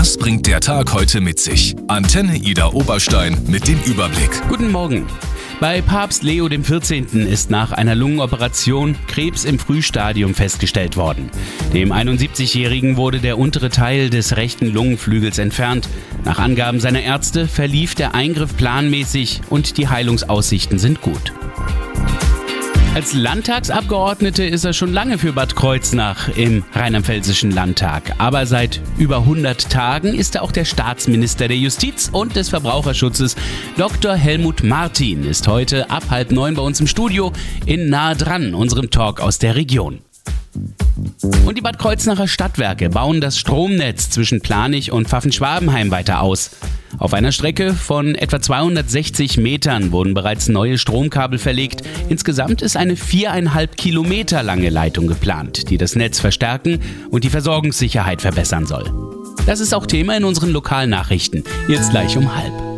Was bringt der Tag heute mit sich? Antenne Ida Oberstein mit dem Überblick. Guten Morgen. Bei Papst Leo XIV. Ist nach einer Lungenoperation Krebs im Frühstadium festgestellt worden. Dem 71-Jährigen wurde der untere Teil des rechten Lungenflügels entfernt. Nach Angaben seiner Ärzte verlief der Eingriff planmäßig und die Heilungsaussichten sind gut. Als Landtagsabgeordnete ist er schon lange für Bad Kreuznach im Rheinland-Pfälzischen Landtag. Aber seit über 100 Tagen ist er auch der Staatsminister der Justiz und des Verbraucherschutzes. Dr. Helmut Martin ist heute ab 8:30 bei uns im Studio in Nah dran, unserem Talk aus der Region. Und die Bad Kreuznacher Stadtwerke bauen das Stromnetz zwischen Planich und Pfaffenschwabenheim weiter aus. Auf einer Strecke von etwa 260 Metern wurden bereits neue Stromkabel verlegt. Insgesamt ist eine 4,5 Kilometer lange Leitung geplant, die das Netz verstärken und die Versorgungssicherheit verbessern soll. Das ist auch Thema in unseren Lokalnachrichten, jetzt gleich um 12:30.